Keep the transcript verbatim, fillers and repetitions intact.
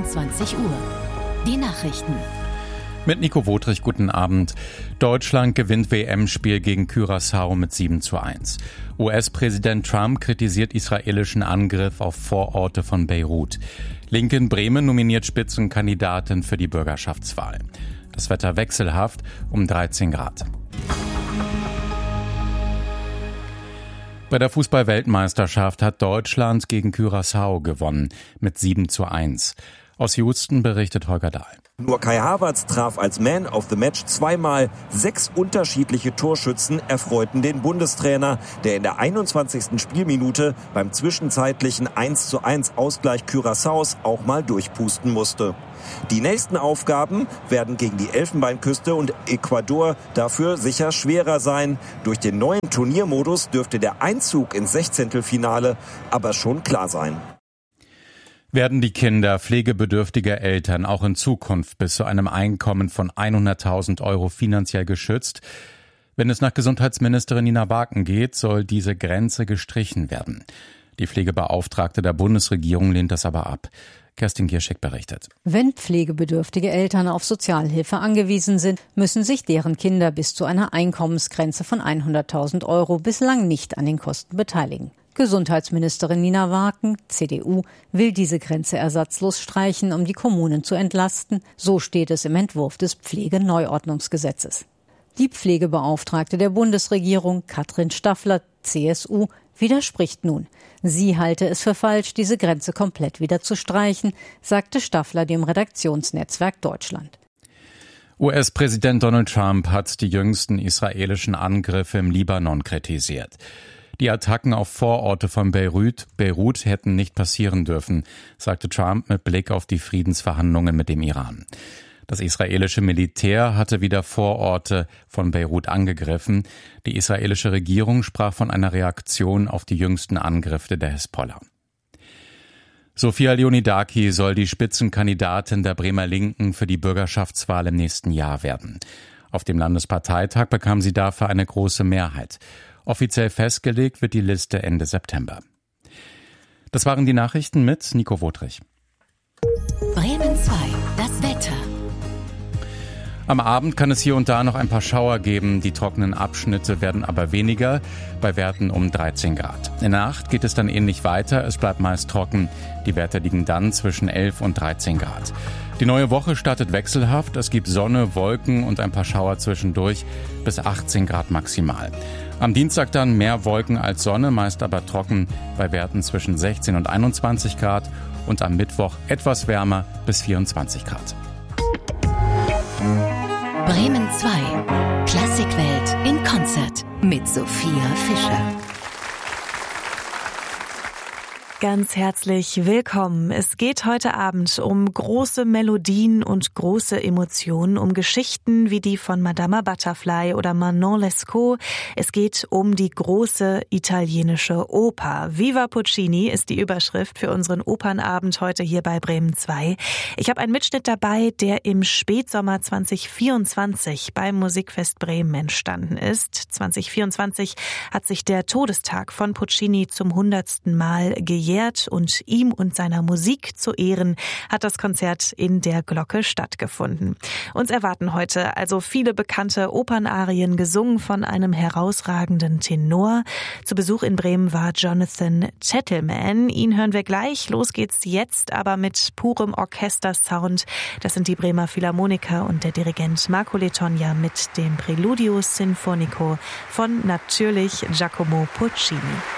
zweiundzwanzig Uhr. Die Nachrichten. Mit Nico Wotrich, guten Abend. Deutschland gewinnt W M-Spiel gegen Curaçao mit sieben zu eins. U S-Präsident Trump kritisiert israelischen Angriff auf Vororte von Beirut. Linke in Bremen nominiert Spitzenkandidatin für die Bürgerschaftswahl. Das Wetter wechselhaft um dreizehn Grad. Bei der Fußball-Weltmeisterschaft hat Deutschland gegen Curaçao gewonnen mit sieben zu eins. Aus Houston berichtet Holger Dahl. Nur Kai Havertz traf als Man of the Match zweimal. Sechs unterschiedliche Torschützen erfreuten den Bundestrainer, der in der einundzwanzigsten Spielminute beim zwischenzeitlichen eins zu eins Ausgleich Curaçaos auch mal durchpusten musste. Die nächsten Aufgaben werden gegen die Elfenbeinküste und Ecuador dafür sicher schwerer sein. Durch den neuen Turniermodus dürfte der Einzug ins Sechzehntelfinale aber schon klar sein. Werden die Kinder pflegebedürftiger Eltern auch in Zukunft bis zu einem Einkommen von hunderttausend Euro finanziell geschützt? Wenn es nach Gesundheitsministerin Nina Waken geht, soll diese Grenze gestrichen werden. Die Pflegebeauftragte der Bundesregierung lehnt das aber ab. Kerstin Gierschek berichtet. Wenn pflegebedürftige Eltern auf Sozialhilfe angewiesen sind, müssen sich deren Kinder bis zu einer Einkommensgrenze von hunderttausend Euro bislang nicht an den Kosten beteiligen. Gesundheitsministerin Nina Waken, C D U, will diese Grenze ersatzlos streichen, um die Kommunen zu entlasten. So steht es im Entwurf des Pflegeneuordnungsgesetzes. Die Pflegebeauftragte der Bundesregierung, Katrin Staffler, C S U, widerspricht nun. Sie halte es für falsch, diese Grenze komplett wieder zu streichen, sagte Staffler dem Redaktionsnetzwerk Deutschland. U S-Präsident Donald Trump hat die jüngsten israelischen Angriffe im Libanon kritisiert. Die Attacken auf Vororte von Beirut, Beirut hätten nicht passieren dürfen, sagte Trump mit Blick auf die Friedensverhandlungen mit dem Iran. Das israelische Militär hatte wieder Vororte von Beirut angegriffen. Die israelische Regierung sprach von einer Reaktion auf die jüngsten Angriffe der Hezbollah. Sophia Leonidaki soll die Spitzenkandidatin der Bremer Linken für die Bürgerschaftswahl im nächsten Jahr werden. Auf dem Landesparteitag bekam sie dafür eine große Mehrheit. Offiziell festgelegt wird die Liste Ende September. Das waren die Nachrichten mit Nico Wotrich. Bremen zwei, das Wetter. Am Abend kann es hier und da noch ein paar Schauer geben. Die trockenen Abschnitte werden aber weniger, bei Werten um dreizehn Grad. In der Nacht geht es dann ähnlich weiter. Es bleibt meist trocken. Die Werte liegen dann zwischen elf und dreizehn Grad. Die neue Woche startet wechselhaft. Es gibt Sonne, Wolken und ein paar Schauer zwischendurch bis achtzehn Grad maximal. Am Dienstag dann mehr Wolken als Sonne, meist aber trocken bei Werten zwischen sechzehn und einundzwanzig Grad und am Mittwoch etwas wärmer bis vierundzwanzig Grad. Bremen zwei, Klassikwelt in Konzert mit Sophia Fischer. Ganz herzlich willkommen. Es geht heute Abend um große Melodien und große Emotionen, um Geschichten wie die von Madama Butterfly oder Manon Lescaut. Es geht um die große italienische Oper. Viva Puccini ist die Überschrift für unseren Opernabend heute hier bei Bremen zwei. Ich habe einen Mitschnitt dabei, der im Spätsommer zwanzig vierundzwanzig beim Musikfest Bremen entstanden ist. zwanzig vierundzwanzig hat sich der Todestag von Puccini zum hundertsten Mal gejährt. Und ihm und seiner Musik zu Ehren hat das Konzert in der Glocke stattgefunden. Uns erwarten heute also viele bekannte Opernarien, gesungen von einem herausragenden Tenor. Zu Besuch in Bremen war Jonathan Tettelman. Ihn hören wir gleich. Los geht's jetzt aber mit purem Orchestersound. Das sind die Bremer Philharmoniker und der Dirigent Marco Letogna mit dem Preludio Sinfonico von natürlich Giacomo Puccini.